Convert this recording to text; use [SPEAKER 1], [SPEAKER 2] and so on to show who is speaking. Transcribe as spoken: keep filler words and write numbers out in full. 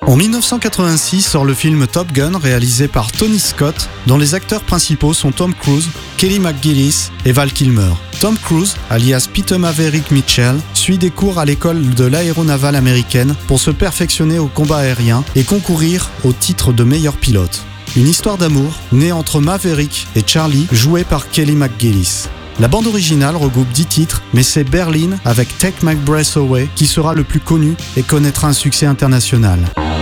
[SPEAKER 1] En dix-neuf cent quatre-vingt-six sort le film Top Gun réalisé par Tony Scott, dont les acteurs principaux sont Tom Cruise, Kelly McGillis et Val Kilmer. Tom Cruise, alias Peter Maverick Mitchell, suit des cours à l'école de l'aéronavale américaine pour se perfectionner au combat aérien et concourir au titre de meilleur pilote. Une histoire d'amour née entre Maverick et Charlie, jouée par Kelly McGillis. La bande originale regroupe dix titres, mais c'est Berlin avec Take My Breath Away qui sera le plus connu et connaîtra un succès international.